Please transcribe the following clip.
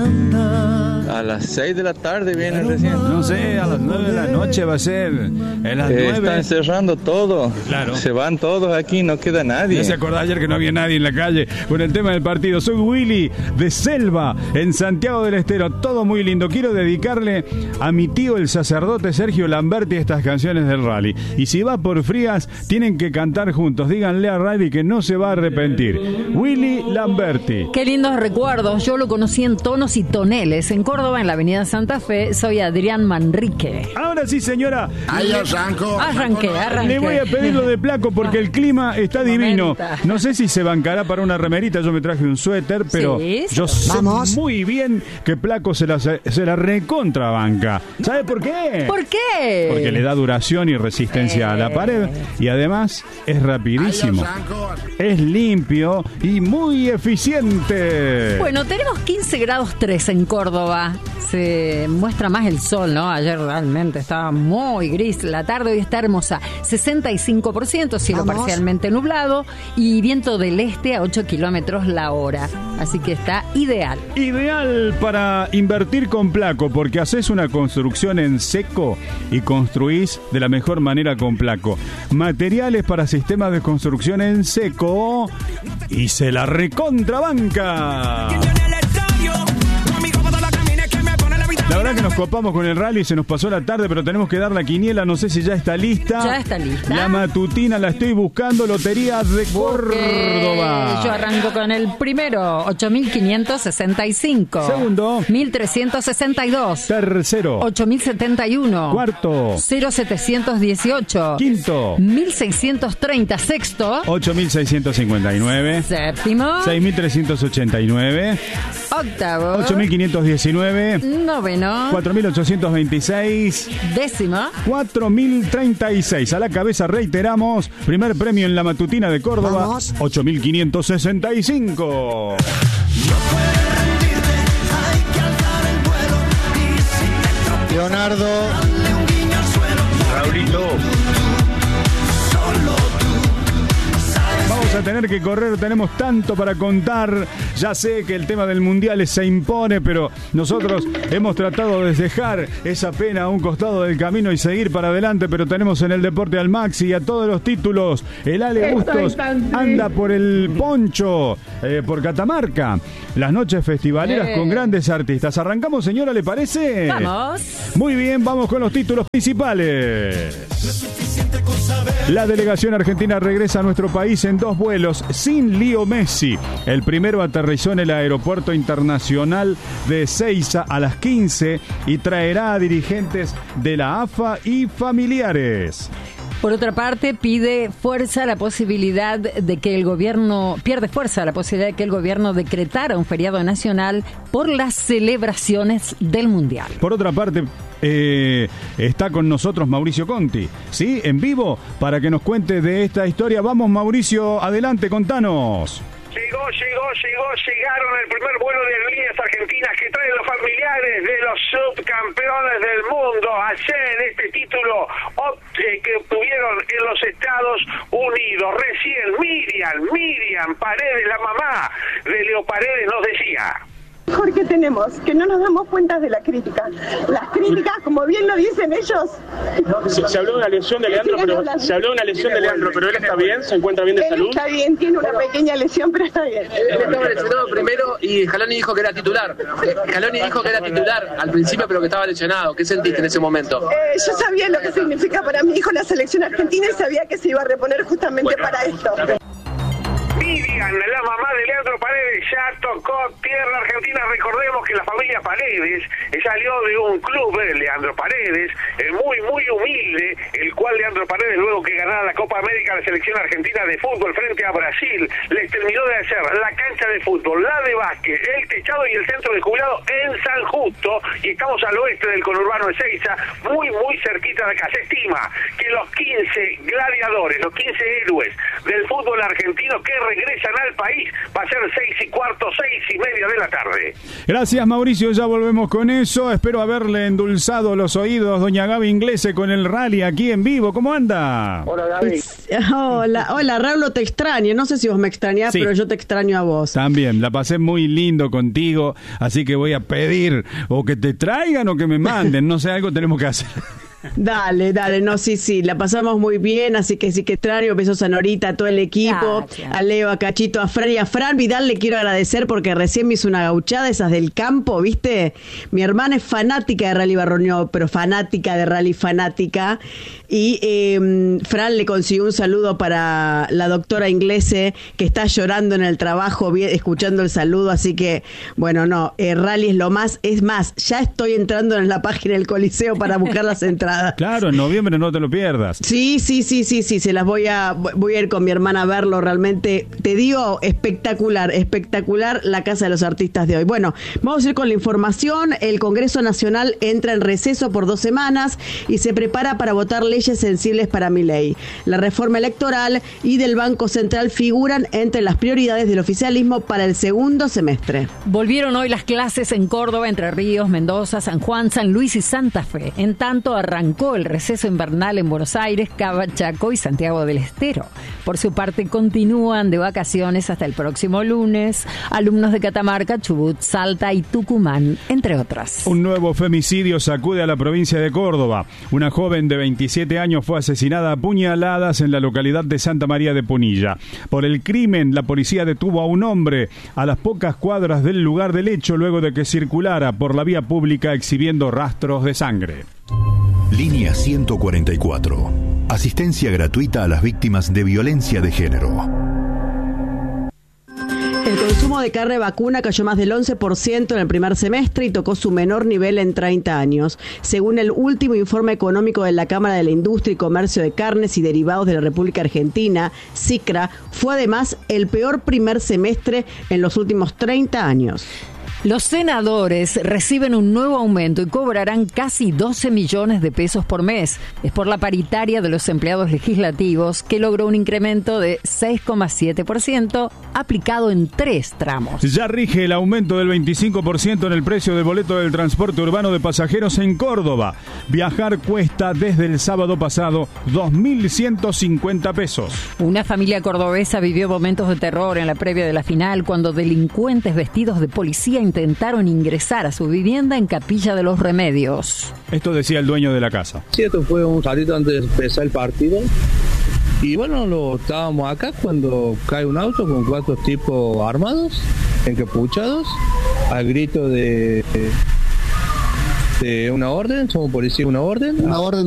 A las 6 de la tarde viene recién. No sé, a las 9 de la noche va a ser. En las 9. Están cerrando todo. Claro. Se van todos aquí, no queda nadie. ¿Ya se acordó ayer que no había nadie en la calle con el tema del partido? Soy Willy de Selva, en Santiago del Estero. Todo muy lindo. Quiero dedicarle a mi tío, el sacerdote Sergio Lamberti, estas canciones del rally. Y si va por Frías, tienen que cantar juntos. Díganle a Rally que no se va a arrepentir. Willy Lamberti. Qué lindos recuerdos. Yo lo conocí en Tonos y Toneles, en Córdoba, en la avenida Santa Fe. Soy Adrián Manrique. Ahora sí, señora. Ahí arranco. Arranqué. Le voy a pedir lo de Placo porque el clima está divino. No sé si se bancará para una remerita. Yo me traje un suéter, pero sí, yo sé muy bien que Placo se la recontrabanca. ¿Sabe por qué? ¿Por qué? Porque le da duración y resistencia a la pared. Y además es rapidísimo. Es limpio y muy eficiente. Bueno, tenemos 15 grados 3 en Córdoba. Se muestra más el sol, ¿no? Ayer realmente estaba muy gris la tarde, hoy está hermosa. 65%, cielo parcialmente nublado y viento del este a 8 kilómetros la hora. Así que está ideal. Ideal para invertir con Placo, porque haces una construcción en seco y construís de la mejor manera con Placo. Materiales para sistemas de construcción en seco y se la recontrabanca. La verdad que nos copamos con el rally, se nos pasó la tarde, pero tenemos que dar la quiniela, no sé si ya está lista. Ya está lista. La matutina la estoy buscando, Lotería de Córdoba. Yo arranco con el primero, 8.565. Segundo, 1.362. tercero, 8.071. cuarto, 0.718. quinto, 1.630. Sexto, 8.659. séptimo, 6.389. octavo, 8.519. noveno, 4.826. décimo, 4.036. A la cabeza reiteramos, primer premio en la matutina de Córdoba, 8.565. Leonardo. Raulito. Vamos a tener que correr, tenemos tanto para contar. Ya sé que el tema del mundial se impone, pero nosotros hemos tratado de dejar esa pena a un costado del camino y seguir para adelante, pero tenemos en el deporte al Maxi y a todos los títulos. El Ale Bustos anda por el Poncho, por Catamarca. Las noches festivaleras con grandes artistas. ¿Arrancamos, señora, le parece? vamos. Muy bien, vamos con los títulos principales. La delegación argentina regresa a nuestro país en 2 vuelos sin Leo Messi. El primero aterrizó en el aeropuerto internacional de Ezeiza a las 15 y traerá a dirigentes de la AFA y familiares. Por otra parte, pierde fuerza la posibilidad de que el gobierno decretara un feriado nacional por las celebraciones del Mundial. Por otra parte, está con nosotros Mauricio Conti, ¿sí? En vivo, para que nos cuente de esta historia. Vamos, Mauricio, adelante, contanos. Llegaron el primer vuelo de aerolíneas argentinas que traen los familiares de los subcampeones del mundo ayer en este título que obtuvieron en los Estados Unidos. Recién Miriam Paredes, la mamá de Leo Paredes, nos decía: mejor que tenemos, que no nos damos cuenta de la crítica. Las críticas, como bien lo dicen ellos... Se habló de una lesión de Leandro, pero él está bien, se encuentra bien de salud. Él está bien, tiene una pequeña lesión, pero está bien. Él estaba lesionado primero y Scaloni dijo que era titular. Al principio, pero que estaba lesionado. ¿Qué sentiste en ese momento? Yo sabía lo que significa para mi hijo la selección argentina y sabía que se iba a reponer justamente para esto. Miriam, la mamá de Leandro Paredes, ya tocó tierra argentina. Recordemos que la familia Paredes salió de un club de Leandro Paredes, muy humilde, el cual Leandro Paredes, luego que ganara la Copa América a la selección argentina de fútbol frente a Brasil, les terminó de hacer la cancha de fútbol, la de básquet, el techado y el centro de jubilado en San Justo, y estamos al oeste del conurbano Ezeiza, muy cerquita de acá. Se estima que los 15 gladiadores, los 15 héroes del fútbol argentino que regresan al país, va a ser 6:45 6:15 de la tarde. Gracias, Mauricio, ya volvemos con eso. Espero haberle endulzado los oídos, doña Gaby Inglese, con el rally aquí en vivo. ¿Cómo anda? Hola, Gaby. Hola, Raúl, te extraño. No sé si vos me extrañás, sí, pero yo te extraño a vos. También, la pasé muy lindo contigo, así que voy a pedir o que te traigan o que me manden. No sé, algo tenemos que hacer. Dale, no, sí, la pasamos muy bien, así que sí que extraño, besos a Norita, a todo el equipo, a Leo, a Cachito, a Fran y a Fran Vidal le quiero agradecer porque recién me hizo una gauchada, esas del campo, ¿viste? Mi hermana es fanática de Rally Barroñó, pero fanática de Rally, fanática, y Fran le consiguió un saludo para la doctora Inglese, que está llorando en el trabajo, escuchando el saludo, así que, bueno, no, Rally es lo más, es más, ya estoy entrando en la página del Coliseo para buscar las entradas. Claro, en noviembre no te lo pierdas. Sí, se las voy a ir con mi hermana a verlo, realmente, te digo, espectacular la Casa de los Artistas de hoy. Bueno, vamos a ir con la información. El Congreso Nacional entra en receso por 2 semanas y se prepara para votar leyes sensibles para Milei. La reforma electoral y del Banco Central figuran entre las prioridades del oficialismo para el segundo semestre. Volvieron hoy las clases en Córdoba, Entre Ríos, Mendoza, San Juan, San Luis y Santa Fe. En tanto, arrancó el receso invernal en Buenos Aires, Cava, Chaco y Santiago del Estero. Por su parte, continúan de vacaciones hasta el próximo lunes alumnos de Catamarca, Chubut, Salta y Tucumán, entre otras. Un nuevo femicidio sacude a la provincia de Córdoba. Una joven de 27 años fue asesinada a puñaladas en la localidad de Santa María de Punilla. Por el crimen, la policía detuvo a un hombre a las pocas cuadras del lugar del hecho luego de que circulara por la vía pública exhibiendo rastros de sangre. Línea 144. Asistencia gratuita a las víctimas de violencia de género. El consumo de carne vacuna cayó más del 11% en el primer semestre y tocó su menor nivel en 30 años. Según el último informe económico de la Cámara de la Industria y Comercio de Carnes y Derivados de la República Argentina, CICRA, fue además el peor primer semestre en los últimos 30 años. Los senadores reciben un nuevo aumento y cobrarán casi 12 millones de pesos por mes. Es por la paritaria de los empleados legislativos, que logró un incremento de 6,7% aplicado en 3 tramos. Ya rige el aumento del 25% en el precio del boleto del transporte urbano de pasajeros en Córdoba. Viajar cuesta desde el sábado pasado 2.150 pesos. Una familia cordobesa vivió momentos de terror en la previa de la final cuando delincuentes vestidos de policía intentaron ingresar a su vivienda en Capilla de los Remedios. Esto decía el dueño de la casa. Sí, esto fue un ratito antes de empezar el partido. Y bueno, estábamos acá cuando cae un auto con 4 tipos armados, encapuchados, al grito de una orden, somos policía, una orden